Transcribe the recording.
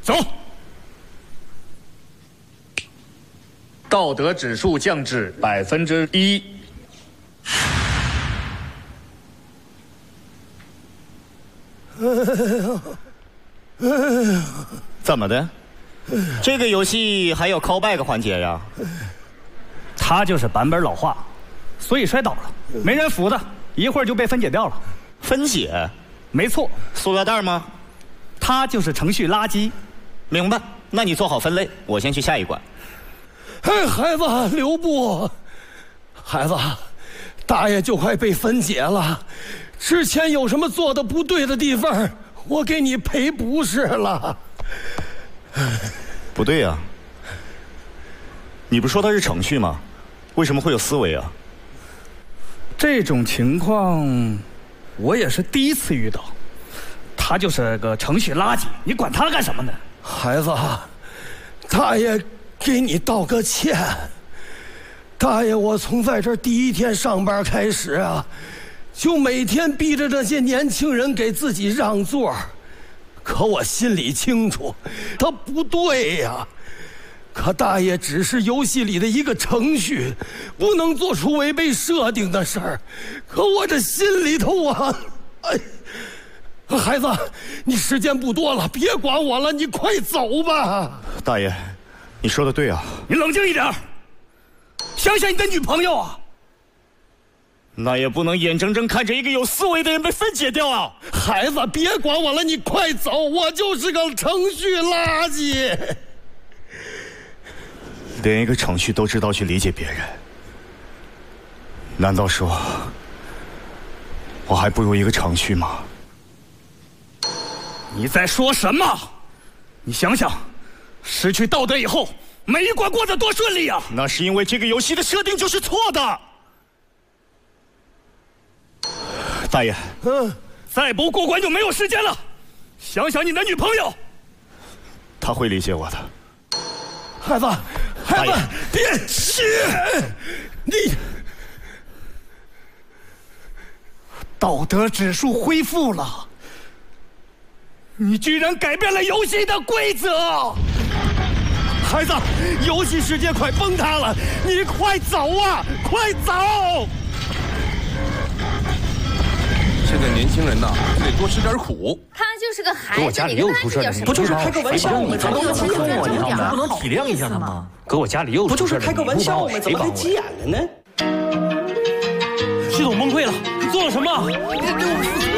走。道德指数降至1%。 怎么的？这个游戏还有 callback 环节呀？ 他就是版本老化，所以摔倒了，没人扶他，一会儿就被分解掉了。 分解？ 没错。 塑料袋吗？ 他就是程序垃圾。 明白。那你做好分类，我先去下一关。 哎，孩子，留步！孩子，大爷就快被分解了，之前有什么做的不对的地方，我给你赔不是了。 不对呀，你不说他是程序吗？为什么会有思维啊？ 这种情况我也是第一次遇到。他就是个程序垃圾，你管他干什么呢？ 孩子，大爷给你道个歉。大爷，我从在这第一天上班开始啊，就每天逼着这些年轻人给自己让座。可我心里清楚，他不对呀。可大爷只是游戏里的一个程序，不能做出违背设定的事儿。可我这心里头啊，孩子，你时间不多了，别管我了，你快走吧。 大爷，你说的对啊。 你冷静一点，想想你的女朋友啊。 那也不能眼睁睁看着一个有思维的人被分解掉啊！ 孩子，别管我了，你快走，我就是个程序垃圾。 连一个程序都知道去理解别人，难道说我还不如一个程序吗？ 你在说什么？你想想，失去道德以后，每一关过得多顺利啊！ 那是因为这个游戏的设定就是错的。大爷， 再不过关就没有时间了。想想你的女朋友， 她会理解我的。 孩子，别你道德指数恢复了，你居然改变了游戏的规则。 孩子，游戏世界快崩塌了，你快走啊，快走！ 现在年轻人呐，得多吃点苦。 他就是个孩子， 搁我家里又出事了， 不就是开个玩笑吗？怎么能坑我？你不能体谅一下他吗？搁我家里又出事了，不就是开个玩笑吗？怎么还急眼了呢？ 系统崩溃了，你做了什么？